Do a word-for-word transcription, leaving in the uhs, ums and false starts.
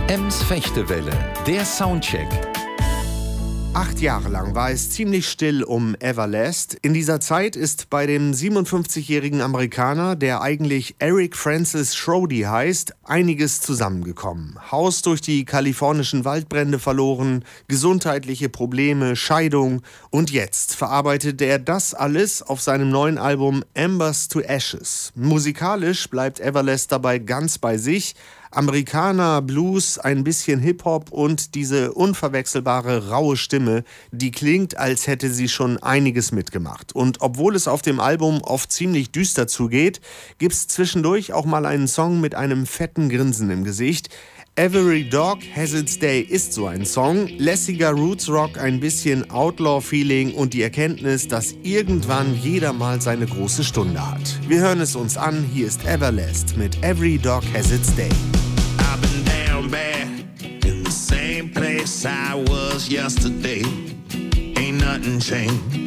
Ems Fechtewelle, der Soundcheck. Acht Jahre lang war es ziemlich still um Everlast. In dieser Zeit ist bei dem siebenundfünfzigjährigen Amerikaner, der eigentlich Eric Francis Schrody heißt, einiges zusammengekommen. Haus durch die kalifornischen Waldbrände verloren, gesundheitliche Probleme, Scheidung. Und jetzt verarbeitet er das alles auf seinem neuen Album Embers to Ashes. Musikalisch bleibt Everlast dabei ganz bei sich. Amerikaner, Blues, ein bisschen Hip-Hop und diese unverwechselbare, raue Stimme, die klingt, als hätte sie schon einiges mitgemacht. Und obwohl es auf dem Album oft ziemlich düster zugeht, gibt's zwischendurch auch mal einen Song mit einem fetten Grinsen im Gesicht. Every Dog Has Its Day ist so ein Song, lässiger Roots-Rock, ein bisschen Outlaw-Feeling und die Erkenntnis, dass irgendwann jeder mal seine große Stunde hat. Wir hören es uns an, hier ist Everlast mit Every Dog Has Its Day. I've been down bad in the same place I was yesterday. Ain't nothing changed.